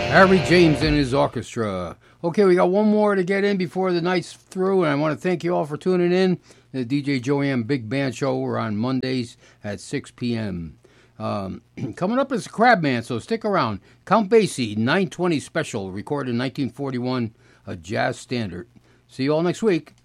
Harry James and his orchestra. Okay, we got one more to get in before the night's through, and I want to thank you all for tuning in. The DJ Joanne Big Band Show. We're on Mondays at 6 p.m. Coming up is Crabman, so stick around. Count Basie, 920 Special, recorded in 1941, a jazz standard. See you all next week.